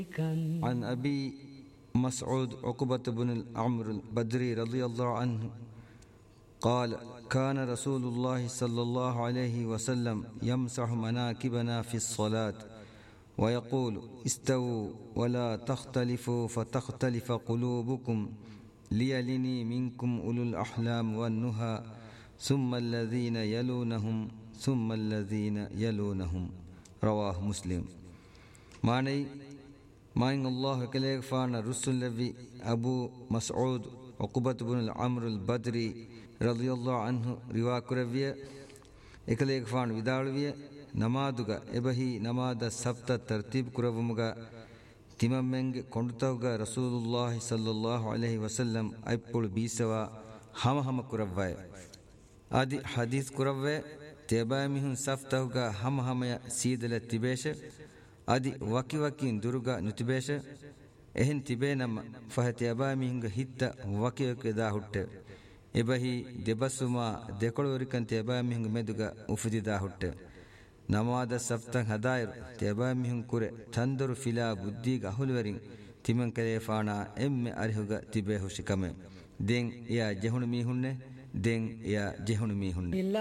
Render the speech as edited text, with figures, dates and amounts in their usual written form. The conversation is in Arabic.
عن أبي مسعود عقبة بن عمرو البدري رضي الله عنه قال كان رسول الله صلى الله عليه وسلم يمسح مناكبنا في الصلاة ويقول استووا ولا تختلفوا فتختلف قلوبكم ليلني منكم أولو الأحلام والنهى ثم الذين يلونهم ثم الذين يلونهم رواه مسلم. معني ماين الله كليك فانا رسول لبي أبو مسعود عقبة بن العمر البدري رضي الله عنه روا كربية إكليك فان ودالوية نمادوغا إبهي نماد سبت ترتيب كربمغا تمامنگ كونتوغا رسول الله صلى الله عليه وسلم أيبول بيسوا هم كربواي آدي حديث كربواي تيباميهن سفتوغا هم سيدل تبيش آدي وكين درغا نتبيش එහෙන් තිබේ නම් ෆහති අබාමිහිංග හිත්ත වකියක දා හුට්ට එබහි දෙබසුමා දෙකොළවරිකන් තියබාමිහිංග මෙදුග උෆිදිදා හුට්ට නමාද සෆ්තන් හදායර තියබාමිහිං කුර තන්දරු ෆිලා බුද්ධීග අහුලවරින් තිමන් කලේ ෆානා එම්මෙ අරිහුග තිබේ හුෂිකම දෙන් එයා ජෙහුණු මීහුන්නේ දෙන් එයා ජෙහුණු මීහුන්නේ